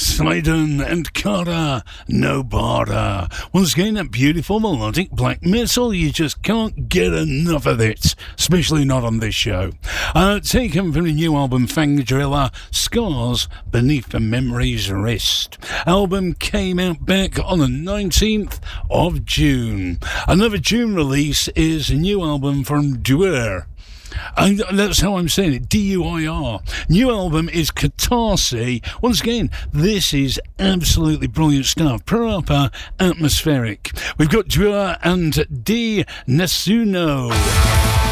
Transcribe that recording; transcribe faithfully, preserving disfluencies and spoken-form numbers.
Sidon and Cara, No Border. Once again, that beautiful melodic black metal. You just can't get enough of it, especially not on this show. Uh, taken from the new album Fang Driller, Scars Beneath the Memory's Wrist. Album came out back on the nineteenth of June. Another June release is a new album from Duir. And that's how I'm saying it, D U I R. New album is Catarse. Once again, this is absolutely brilliant stuff. Proper atmospheric. We've got Duir and D Nessuno.